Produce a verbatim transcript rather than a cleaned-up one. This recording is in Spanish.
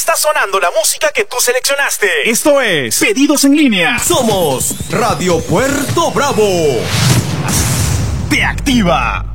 está sonando la música que tú seleccionaste. Esto es Pedidos en Línea. Somos Radio Puerto Bravo. Te activa.